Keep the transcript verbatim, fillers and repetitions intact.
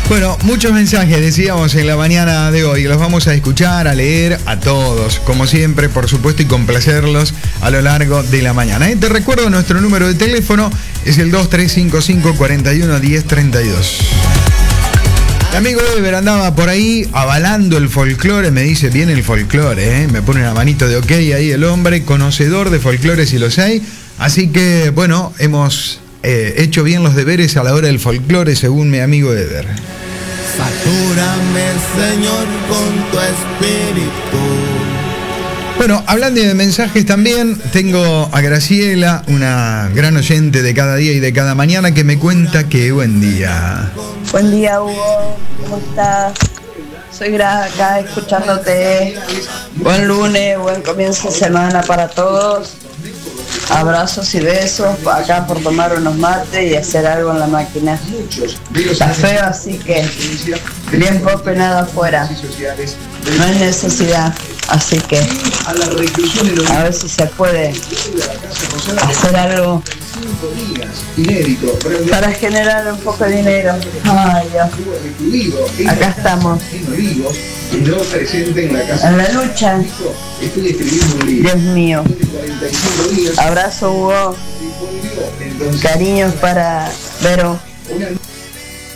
Bueno, muchos mensajes decíamos en la mañana de hoy. Los vamos a escuchar, a leer a todos, como siempre, por supuesto, y complacerlos a lo largo de la mañana. ¿Eh? Te recuerdo, nuestro número de teléfono es el dos tres cinco cinco, cuatro uno, uno cero, tres dos. Mi amigo Ever andaba por ahí avalando el folclore, me dice, viene el folclore, ¿eh? Me pone una manito de ok ahí el hombre, conocedor de folclore si los hay. Así que, bueno, hemos eh, hecho bien los deberes a la hora del folclore, según mi amigo Ever. Satúrame, Señor, con tu espíritu. Bueno, hablando de mensajes también, tengo a Graciela, una gran oyente de cada día y de cada mañana, que me cuenta que buen día. Buen día, Hugo, ¿cómo estás? Soy Gra acá escuchándote. Buen lunes, buen comienzo de semana para todos. Abrazos y besos acá por tomar unos mates y hacer algo en la máquina. Está feo, así que bien poco y nada afuera. No hay necesidad, así que a ver si se puede hacer algo para generar un poco de dinero. Ay, Dios. Acá estamos en la lucha. Dios mío. Abrazo, Hugo. Cariños para Vero.